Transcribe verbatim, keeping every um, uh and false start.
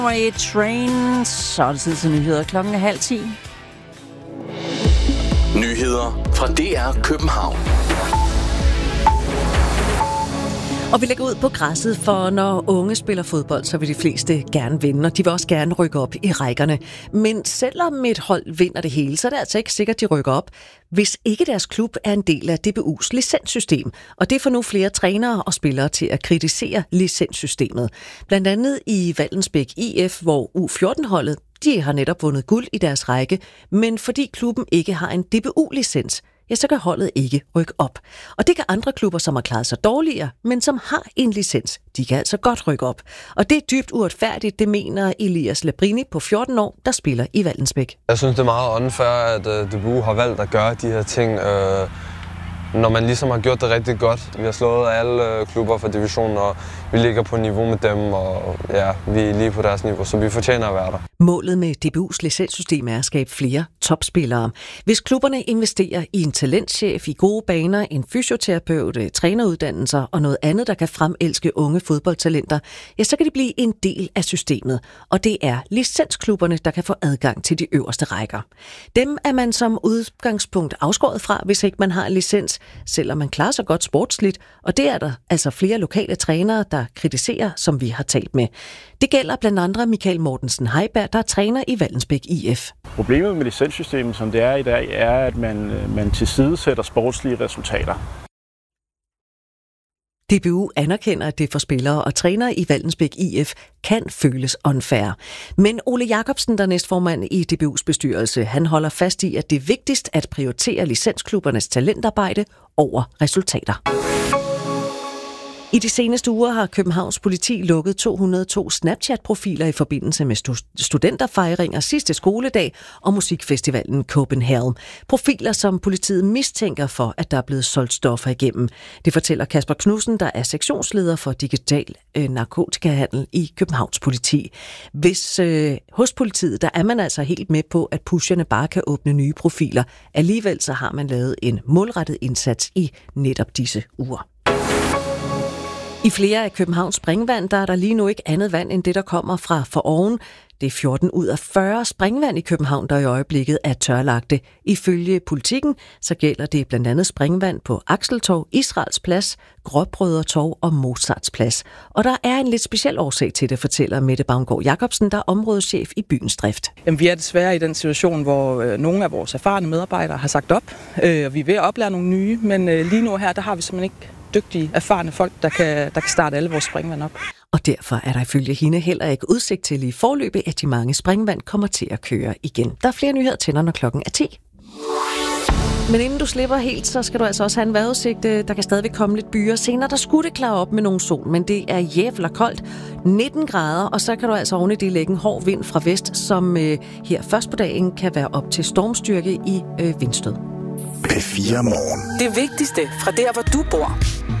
Train, så er det tid til nyheder klokken er halv ti. Nyheder fra D R København. Og vi lægger ud på græsset, for når unge spiller fodbold, så vil de fleste gerne vinde, og de vil også gerne rykke op i rækkerne. Men selvom et hold vinder det hele, så er det altså ikke sikkert, de rykker op, hvis ikke deres klub er en del af D B U's licenssystem. Og det får nu flere trænere og spillere til at kritisere licenssystemet. Blandt andet i Vallensbæk I F, hvor U fjorten-holdet, de har netop vundet guld i deres række, men fordi klubben ikke har en D B U-licens, ja, så kan holdet ikke rykke op. Og det kan andre klubber, som har klaret sig dårligere, men som har en licens, de kan altså godt rykke op. Og det er dybt uretfærdigt, det mener Elias Labrini på fjorten år, der spiller i Vallensbæk. Jeg synes, det er meget unfair, at uh, D B U har valgt at gøre de her ting, uh, når man ligesom har gjort det rigtig godt. Vi har slået alle uh, klubber fra divisionen, og vi ligger på niveau med dem, og ja, vi er lige på deres niveau, så vi fortjener at være der. Målet med D B U's licenssystem er at skabe flere topspillere. Hvis klubberne investerer i en talentchef, i gode baner, en fysioterapeut, træneruddannelser og noget andet, der kan fremelske unge fodboldtalenter, ja, så kan de blive en del af systemet. Og det er licensklubberne, der kan få adgang til de øverste rækker. Dem er man som udgangspunkt afskåret fra, hvis ikke man har en licens, selvom man klarer sig godt sportsligt, og det er der altså flere lokale trænere, der kritiserer, som vi har talt med. Det gælder blandt andre Michael Mortensen Heiberg, der er træner i Vallensbæk I F. Problemet med licenssystemet, som det er i dag, er, at man, man tilsidesætter sportslige resultater. D B U anerkender, at det for spillere og trænere i Vallensbæk I F kan føles unfair. Men Ole Jacobsen, der er næstformand i D B U's bestyrelse, han holder fast i, at det er vigtigst at prioritere licensklubbernes talentarbejde over resultater. I de seneste uger har Københavns politi lukket to hundrede og to Snapchat-profiler i forbindelse med studenterfejringer sidste skoledag og musikfestivalen Copenhagen. Profiler, som politiet mistænker for, at der er blevet solgt stoffer igennem. Det fortæller Kasper Knudsen, der er sektionsleder for digital øh, narkotikahandel i Københavns politi. Hvis øh, hos politiet, der er man altså helt med på, at pusherne bare kan åbne nye profiler. Alligevel så har man lavet en målrettet indsats i netop disse uger. I flere af Københavns springvand, der er der lige nu ikke andet vand end det, der kommer fra foroven. Det er fjorten ud af fyrre springvand i København, der i øjeblikket er tørlagte. Ifølge Politikken, så gælder det blandt andet springvand på Axeltorv, Israels Plads, Gråbrødretorv og Mozarts Plads. Og der er en lidt speciel årsag til det, fortæller Mette Baumgaard Jacobsen, der er områdeschef i byens drift. Jamen, vi er desværre i den situation, hvor øh, nogle af vores erfarne medarbejdere har sagt op, øh, og vi er ved at oplære nogle nye, men øh, lige nu her, der har vi simpelthen ikke dygtige, erfarne folk, der kan, der kan starte alle vores springvand op. Og derfor er der ifølge hende heller ikke udsigt til i forløbet, at de mange springvand kommer til at køre igen. Der er flere nyheder til, når klokken er ti. Men inden du slipper helt, så skal du altså også have en vejrudsigt. Der kan stadigvæk komme lidt byer. Senere der skulle det klare op med nogen sol, men det er jævla koldt. nitten grader, og så kan du altså oven i det lægge en hård vind fra vest, som øh, her først på dagen kan være op til stormstyrke i øh, vindstød. P fire Morgen. Det vigtigste fra der, hvor du bor.